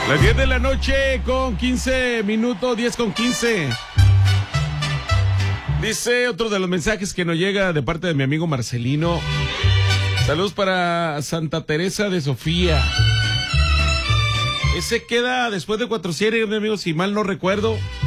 Las 10 de la noche con 15 minutos, 10 con 15. Dice otro de los mensajes que nos llega de parte de mi amigo Marcelino. Saludos para Santa Teresa de Sofía. Ese queda después de Cuatro Ciénegas, mi amigo, si mal no recuerdo.